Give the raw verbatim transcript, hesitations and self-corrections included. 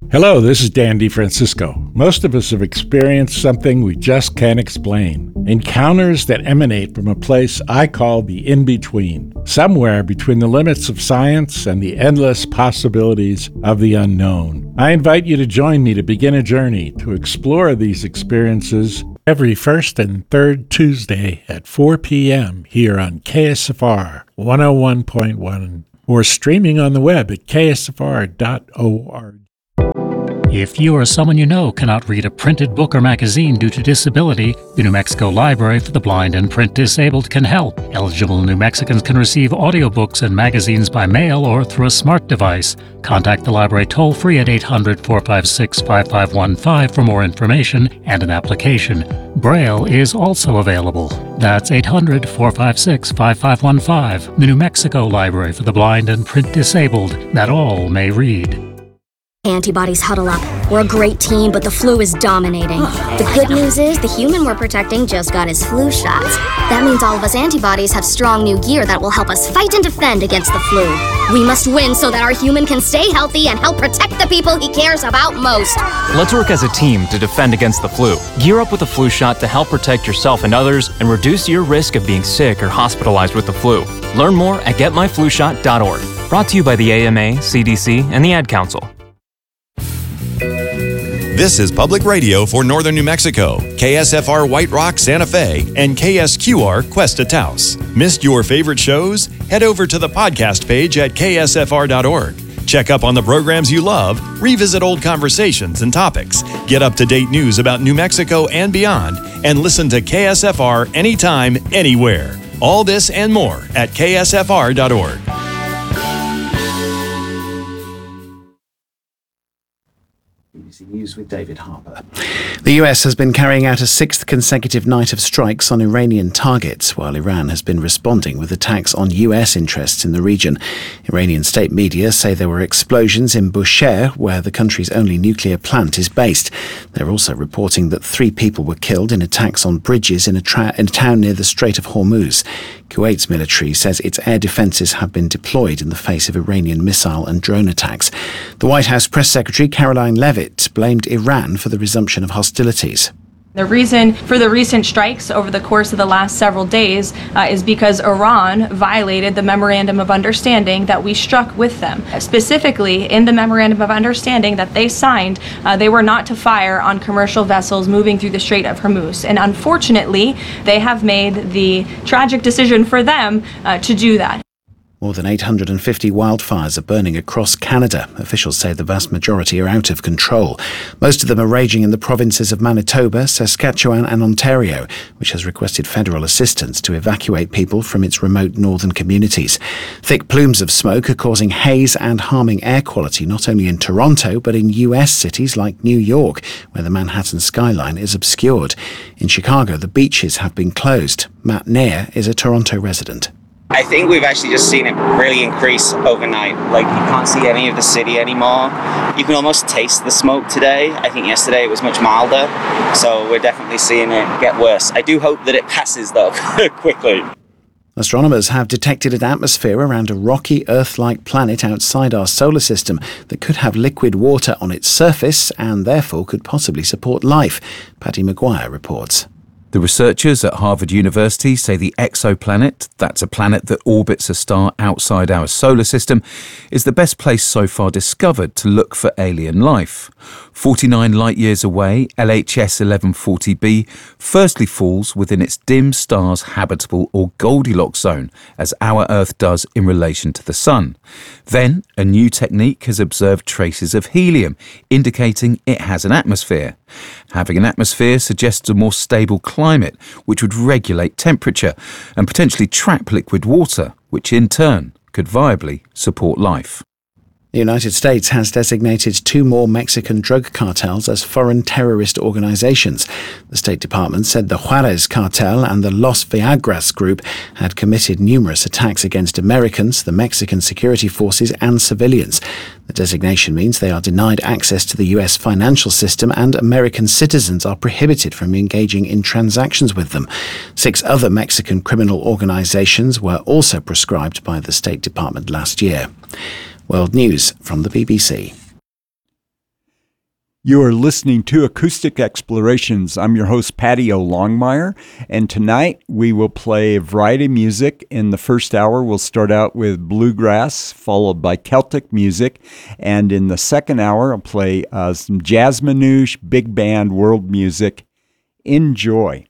Hello, this is Dan DeFrancisco. Most of us have experienced something we just can't explain. Encounters that emanate from a place I call the in-between, somewhere between the limits of science and the endless possibilities of the unknown. I invite you to join me to begin a journey to explore these experiences every first and third Tuesday at four p.m. here on K S F R one oh one point one or streaming on the web at k s f r dot org. If you or someone you know cannot read a printed book or magazine due to disability, the New Mexico Library for the Blind and Print Disabled can help. Eligible New Mexicans can receive audiobooks and magazines by mail or through a smart device. Contact the library toll-free at eight hundred, four five six, five five one five for more information and an application. Braille is also available. That's eight hundred, four five six, five five one five. The New Mexico Library for the Blind and Print Disabled, that all may read. Antibodies huddle up. We're a great team, but the flu is dominating. The good news is the human we're protecting just got his flu shots. That means all of us antibodies have strong new gear that will help us fight and defend against the flu. We must win so that our human can stay healthy and help protect the people he cares about most. Let's work as a team to defend against the flu. Gear up with a flu shot to help protect yourself and others and reduce your risk of being sick or hospitalized with the flu. Learn more at get my flu shot dot org. Brought to you by the A M A, C D C, and the Ad Council. This is Public Radio for Northern New Mexico, K S F R White Rock, Santa Fe, and K S Q R Cuesta Taos. Missed your favorite shows? Head over to the podcast page at k s f r dot org. Check up on the programs you love, revisit old conversations and topics, get up-to-date news about New Mexico and beyond, and listen to K S F R anytime, anywhere. All this and more at k s f r dot org. B B C News with David Harper. The U S has been carrying out a sixth consecutive night of strikes on Iranian targets, while Iran has been responding with attacks on U S interests in the region. Iranian state media say there were explosions in Bushehr, where the country's only nuclear plant is based. They're also reporting that three people were killed in attacks on bridges in a, tra- in a town near the Strait of Hormuz. Kuwait's military says its air defences have been deployed in the face of Iranian missile and drone attacks. The White House Press Secretary Caroline Leavitt blamed Iran for the resumption of hostilities. The reason for the recent strikes over the course of the last several days uh, is because Iran violated the Memorandum of Understanding that we struck with them. Specifically, in the Memorandum of Understanding that they signed, uh, they were not to fire on commercial vessels moving through the Strait of Hormuz. And unfortunately, they have made the tragic decision for them uh, to do that. More than eight hundred fifty wildfires are burning across Canada. Officials say the vast majority are out of control. Most of them are raging in the provinces of Manitoba, Saskatchewan and Ontario, which has requested federal assistance to evacuate people from its remote northern communities. Thick plumes of smoke are causing haze and harming air quality not only in Toronto but in U S cities like New York, where the Manhattan skyline is obscured. In Chicago, the beaches have been closed. Matt Nair is a Toronto resident. I think we've actually just seen it really increase overnight. Like, you can't see any of the city anymore. You can almost taste the smoke today. I think yesterday it was much milder, so we're definitely seeing it get worse. I do hope that it passes, though, quickly. Astronomers have detected an atmosphere around a rocky Earth-like planet outside our solar system that could have liquid water on its surface and therefore could possibly support life. Paddy Maguire reports. The researchers at Harvard University say the exoplanet, that's a planet that orbits a star outside our solar system, is the best place so far discovered to look for alien life. forty-nine light-years away, L H S eleven forty b firstly falls within its dim star's habitable or Goldilocks zone, as our Earth does in relation to the Sun. Then, a new technique has observed traces of helium, indicating it has an atmosphere. Having an atmosphere suggests a more stable climate, which would regulate temperature and potentially trap liquid water, which in turn could viably support life. The United States has designated two more Mexican drug cartels as foreign terrorist organizations. The State Department said the Juarez cartel and the Los Viagras group had committed numerous attacks against Americans, the Mexican security forces and civilians. The designation means they are denied access to the U S financial system and American citizens are prohibited from engaging in transactions with them. Six other Mexican criminal organizations were also proscribed by the State Department last year. World News from the B B C. You are listening to Acoustic Explorations. I'm your host, Patty O. Longmire, and tonight we will play a variety of music. In the first hour, we'll start out with bluegrass, followed by Celtic music, and in the second hour, I'll play uh, some jazz manouche, big band, world music. Enjoy.